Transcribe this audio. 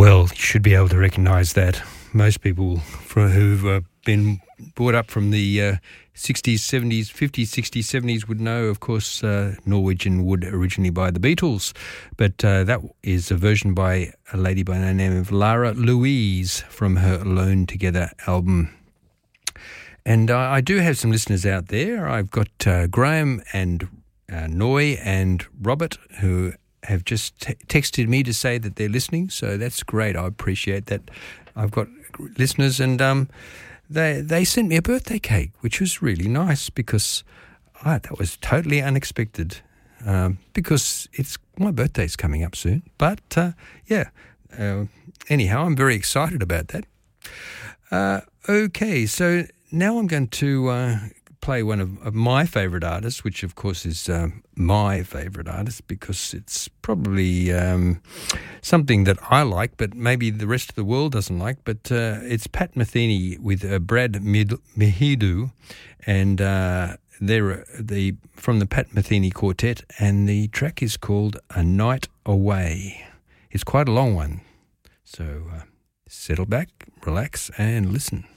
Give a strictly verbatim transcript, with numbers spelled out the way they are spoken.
Well, you should be able to recognise that. Most people for, who've uh, been brought up from the uh, sixties, seventies, fifties, sixties, seventies would know, of course, uh, Norwegian Wood originally by the Beatles. But uh, that is a version by a lady by the name of Lara Louise from her Alone Together album. And uh, I do have some listeners out there. I've got uh, Graham and uh, Noy and Robert who have just t- texted me to say that they're listening, so that's great. I appreciate that. I've got listeners, and um, they they sent me a birthday cake, which was really nice because I, that was totally unexpected. Um, because it's my birthday's coming up soon, but uh, yeah. Uh, anyhow, I'm very excited about that. Uh, okay, so now I'm going to uh, play one of, of my favourite artists, which of course is um, my favourite artist because it's probably um, something that I like, but maybe the rest of the world doesn't like. But uh, it's Pat Metheny with uh, Brad Mehidoo, and uh, they're the from the Pat Metheny Quartet, and the track is called "A Night Away." It's quite a long one, so uh, settle back, relax, and listen.